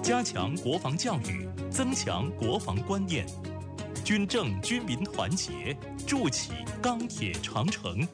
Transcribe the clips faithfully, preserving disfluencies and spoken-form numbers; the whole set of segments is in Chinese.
加强国防教育，增强国防观念，军政军民团结，筑起钢铁长城。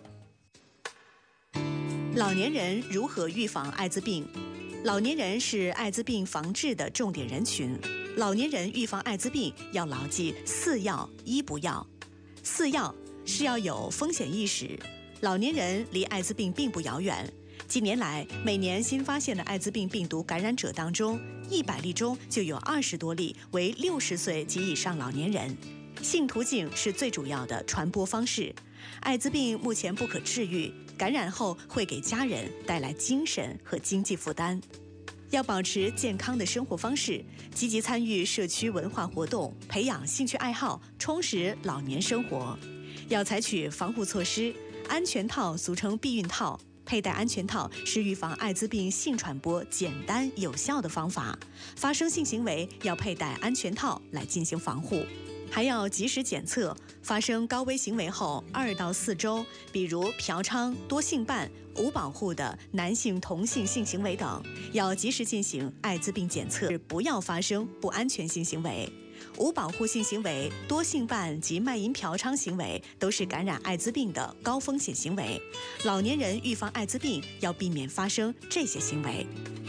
老年人如何预防艾滋病？老年人是艾滋病防治的重点人群。老年人预防艾滋病要牢记四要一不要。四要是要有风险意识。老年人离艾滋病并不遥远。近年来，每年新发现的艾滋病病毒感染者当中，一百例中就有二十多例为六十岁及以上老年人。性途径是最主要的传播方式。艾滋病目前不可治愈，感染后会给家人带来精神和经济负担。要保持健康的生活方式，积极参与社区文化活动，培养兴趣爱好，充实老年生活。要采取防护措施，安全套俗称避孕套。佩戴安全套是预防艾滋病性传播简单有效的方法。发生性行为要佩戴安全套来进行防护，还要及时检测。发生高危行为后二到四周，比如嫖娼、多性伴、无保护的男性同性性行为等，要及时进行艾滋病检测，不要发生不安全性行为。无保护性行为、多性伴及卖淫嫖娼行为都是感染艾滋病的高风险行为。老年人预防艾滋病要避免发生这些行为。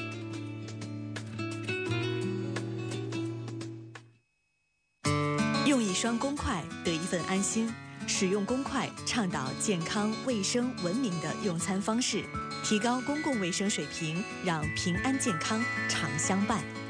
用一双公筷得一份安心，使用公筷倡导健康、卫生、文明的用餐方式，提高公共卫生水平，让平安健康常相伴。